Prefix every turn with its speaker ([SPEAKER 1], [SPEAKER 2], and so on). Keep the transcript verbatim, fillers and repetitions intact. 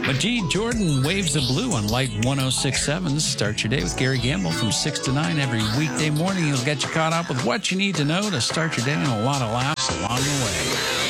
[SPEAKER 1] Majid Jordan, Waves of Blue on Light one oh six point seven. Start your day with Gary Gamble from six to nine every weekday morning. He'll get you caught up with what you need to know to start your day and a lot of laughs along the way.